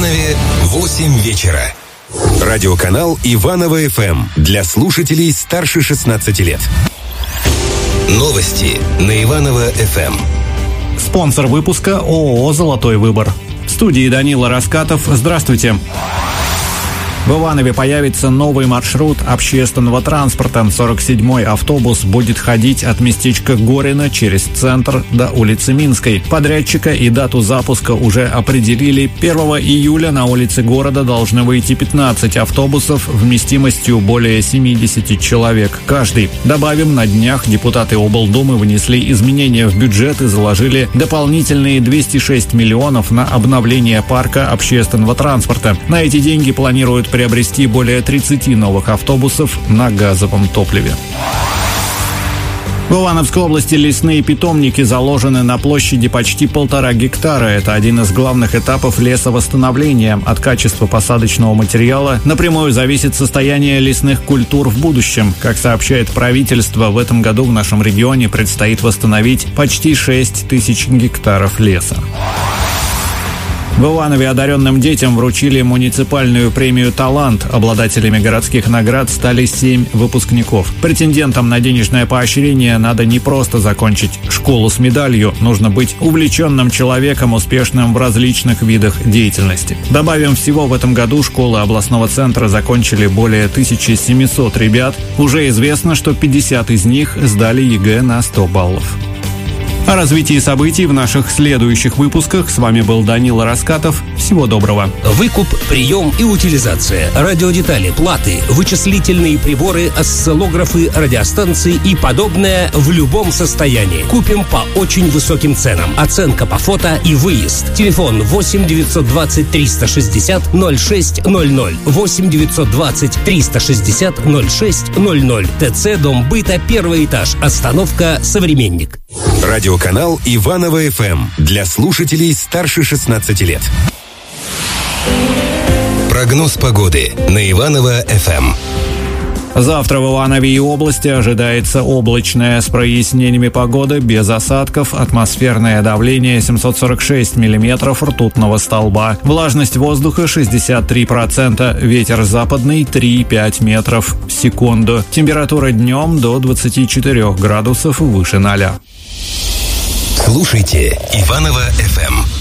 Иванове 8 вечера. Радиоканал Иваново ФМ для слушателей старше 16 лет. Новости на Иваново ФМ. Спонсор выпуска ООО «Золотой выбор». В студии Данила Раскатов. Здравствуйте. В Иванове появится новый маршрут общественного транспорта. 47-й автобус будет ходить от местечка Горино через центр до улицы Минской. Подрядчика и дату запуска уже определили. 1 июля на улице города должны выйти 15 автобусов вместимостью более 70 человек каждый. Добавим, на днях депутаты облдумы внесли изменения в бюджет и заложили дополнительные 206 миллионов на обновление парка общественного транспорта. На эти деньги планируют приобрести более 30 новых автобусов на газовом топливе. В Ивановской области лесные питомники заложены на площади почти 1,5 гектара. Это один из главных этапов лесовосстановления. От качества посадочного материала напрямую зависит состояние лесных культур в будущем. Как сообщает правительство, в этом году в нашем регионе предстоит восстановить почти 6 тысяч гектаров леса. В Иванове одаренным детям вручили муниципальную премию «Талант». Обладателями городских наград стали 7 выпускников. Претендентам на денежное поощрение надо не просто закончить школу с медалью, нужно быть увлеченным человеком, успешным в различных видах деятельности. Добавим, всего в этом году школы областного центра закончили более 1700 ребят. Уже известно, что 50 из них сдали ЕГЭ на 100 баллов. О развитии событий в наших следующих выпусках. С вами был Данила Раскатов. Всего доброго. Выкуп, прием и утилизация, радиодетали, платы, вычислительные приборы, осциллографы, радиостанции и подобное в любом состоянии. Купим по очень высоким ценам. Оценка по фото и выезд. Телефон 8 920 360 0600. 8 920 360 0600. ТЦ Дом быта, 1 этаж. Остановка «Современник». Радиоканал Иваново ФМ для слушателей старше 16 лет. Прогноз погоды на Иваново ФМ. Завтра в Иванове и области ожидается облачная с прояснениями погоды, без осадков, атмосферное давление 746 миллиметров ртутного столба, влажность воздуха 63%, ветер западный 3,5 метров в секунду, температура днем до 24 градусов выше 0. Слушайте Иваново ФМ.